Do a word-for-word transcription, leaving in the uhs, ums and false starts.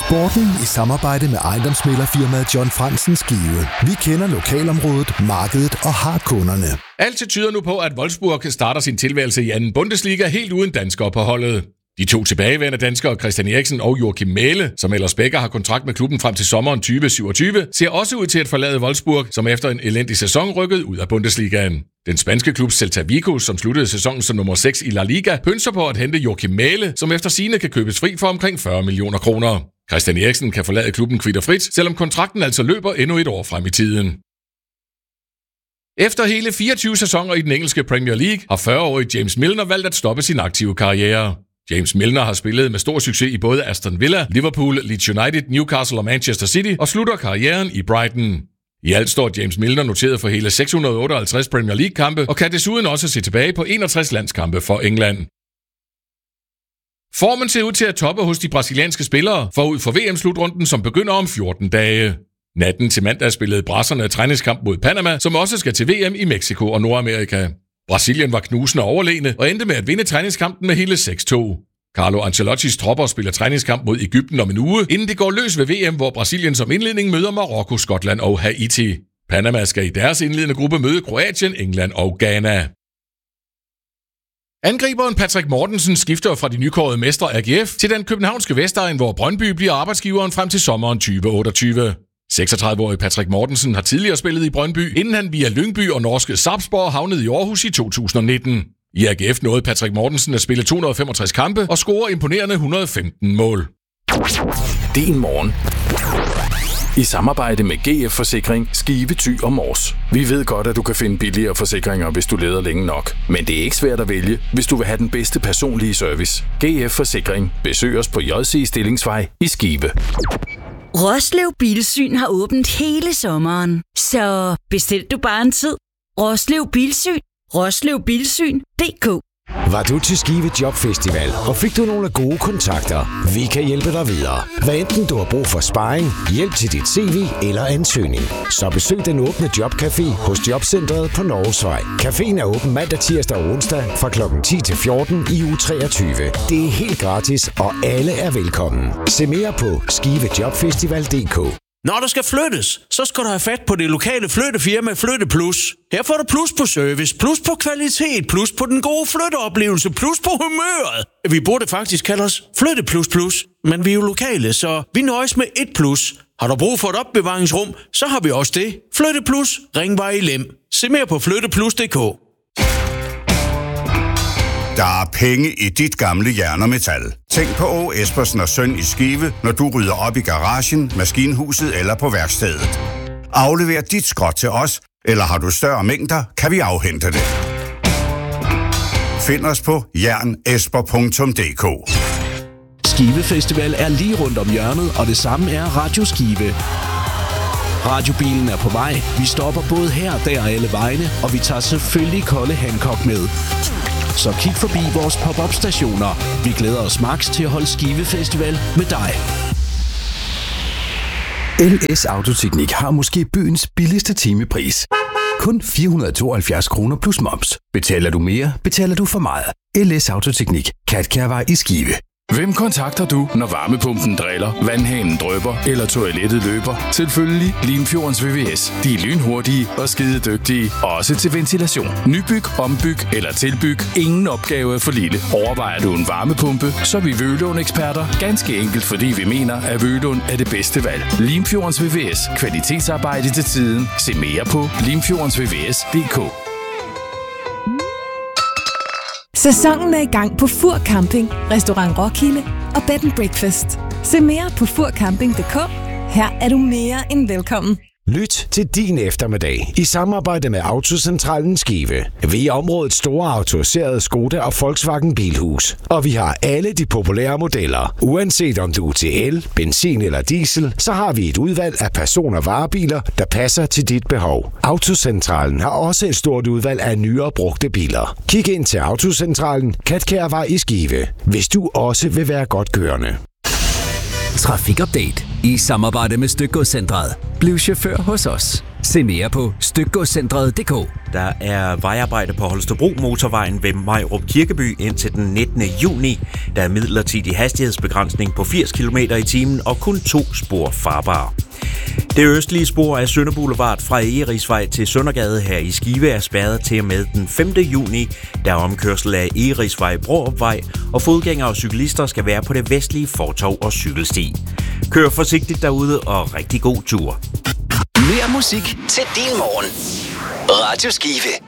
Sporten i samarbejde med ejendomsmæglerfirmaet John Fransen Skive. Vi kender lokalområdet, markedet og har kunderne. Alt tyder nu på, at Wolfsburg starter sin tilværelse i anden Bundesliga helt uden danskere på holdet. De to tilbageværende danskere, Christian Eriksen og Joachim Mæhle, som ellers begge har kontrakt med klubben frem til sommeren tyve syvogtyve, ser også ud til at forlade Wolfsburg, som efter en elendig sæson rykkede ud af Bundesligaen. Den spanske klub Celta Vigo, som sluttede sæsonen som nummer seks i La Liga, pønser på at hente Joachim Mæhle, som efter sigende kan købes fri for omkring fyrre millioner kroner. Christian Eriksen kan forlade klubben kvit og frit, selvom kontrakten altså løber endnu et år frem i tiden. Efter hele fireogtyve sæsoner i den engelske Premier League har fyrre-årige James Milner valgt at stoppe sin aktive karriere. James Milner har spillet med stor succes i både Aston Villa, Liverpool, Leeds United, Newcastle og Manchester City og slutter karrieren i Brighton. I alt står James Milner noteret for hele seks hundrede otteoghalvtreds Premier League-kampe og kan desuden også se tilbage på enogtres landskampe for England. Formen ser ud til at toppe hos de brasilianske spillere forud for V M-slutrunden, som begynder om fjorten dage. Natten til mandag spillede brasserne træningskamp mod Panama, som også skal til V M i Mexico og Nordamerika. Brasilien var knusende overlegne og endte med at vinde træningskampen med hele seks to. Carlo Ancelottis tropper spiller træningskamp mod Egypten om en uge, inden det går løs ved V M, hvor Brasilien som indledning møder Marokko, Skotland og Haiti. Panama skal i deres indledende gruppe møde Kroatien, England og Ghana. Angriberen Patrick Mortensen skifter fra de nykårede mestre A G F til den københavnske Vestegn, hvor Brøndby bliver arbejdsgiveren frem til sommeren tyve otteogtyve. seksogtredive-årige Patrick Mortensen har tidligere spillet i Brøndby, inden han via Lyngby og norske Sarpsborg havnede i Aarhus i to tusind nitten. I A G F nåede Patrick Mortensen at spille to hundrede femogtres kampe og score imponerende et hundrede femten mål. Din morgen. I samarbejde med G F Forsikring, Skive, Thy og Mors. Vi ved godt, at du kan finde billigere forsikringer, hvis du leder længe nok. Men det er ikke svært at vælge, hvis du vil have den bedste personlige service. G F Forsikring. Besøg os på J C Stillingsvej i Skive. Roslev Bilsyn har åbent hele sommeren. Så bestil du bare en tid. Roslev Bilsyn. roslev bilsyn punktum d k. Var du til Skive Jobfestival, og fik du nogle gode kontakter? Vi kan hjælpe dig videre. Hvad enten du har brug for sparring, hjælp til dit C V eller ansøgning, så besøg den åbne jobcafé hos Jobcentret på Norgesvej. Caféen er åben mandag, tirsdag og onsdag fra klokken ti til fjorten i uge treogtyve. Det er helt gratis, og alle er velkommen. Se mere på skive jobfestival punktum d k. Når der skal flyttes, så skal du have fat på det lokale flyttefirma Flytte Plus. Her får du plus på service, plus på kvalitet, plus på den gode flytteoplevelse, plus på humøret. Vi burde faktisk kalde os Flytte Plus Plus, men vi er jo lokale, så vi nøjes med et plus. Har du brug for et opbevaringsrum, så har vi også det. Flytte Plus, Ringvej i Lem. Se mere på flytteplus punktum d k. Der er penge i dit gamle jern og metal. Tænk på Å Espersen og Søn i Skive, når du rydder op i garagen, maskinhuset eller på værkstedet. Aflever dit skrot til os, eller har du større mængder, kan vi afhente det. Find os på jern esper punktum d k. Skive Festival er lige rundt om hjørnet, og det samme er Radio Skive. Radiobilen er på vej. Vi stopper både her, der og alle vegne, og vi tager selvfølgelig Kolde Hancock med. Så kig forbi vores pop-up stationer. Vi glæder os max til at holde Skive Festival med dig. L S Autoteknik har måske byens billigste timepris. Kun fire hundrede og tooghalvfjerds kroner plus moms. Betaler du mere, betaler du for meget. L S Autoteknik. Katkærvej i Skive. Hvem kontakter du, når varmepumpen driller, vandhanen drypper eller toilettet løber? Selvfølgelig Limfjordens V V S. De er lynhurtige og skide dygtige. Også til ventilation. Nybyg, ombyg eller tilbyg. Ingen opgave er for lille. Overvejer du en varmepumpe, så er vi Vølund-eksperter. Ganske enkelt, fordi vi mener, at Vølund er det bedste valg. Limfjordens V V S. Kvalitetsarbejde til tiden. Se mere på limfjordens v v s punktum d k. Sæsonen er i gang på Fur Camping, Restaurant Roskilde og Bed and Breakfast. Se mere på fur camping punktum d k. Her er du mere end velkommen. Lyt til din eftermiddag i samarbejde med Autocentralen Skive. Vi er områdets store autoriserede Skoda og Volkswagen Bilhus. Og vi har alle de populære modeller. Uanset om du er til el, benzin eller diesel, så har vi et udvalg af person- og varebiler, der passer til dit behov. Autocentralen har også et stort udvalg af nyere brugte biler. Kig ind til Autocentralen, Katkærvej i Skive, hvis du også vil være godt kørende. Trafikupdate i samarbejde med Stykgodscentret. Bliv chauffør hos os. Se mere på stykgodscentret punktum d k. Der er vejarbejde på Holstebro motorvejen ved Majrup Kirkeby indtil den nittende juni. Der er midlertidig hastighedsbegrænsning på firs kilometer i timen og kun to spor farbare. Det østlige spor af Sønder Boulevard fra Egerigsvej til Søndergade her i Skive er spærret til og med den femte juni. Der er omkørsel af Egerigsvej Bråopvej, og fodgængere og cyklister skal være på det vestlige fortov og cykelsti. Kør forsigtigt derude og rigtig god tur. Mere musik til din morgen. Radio Skive.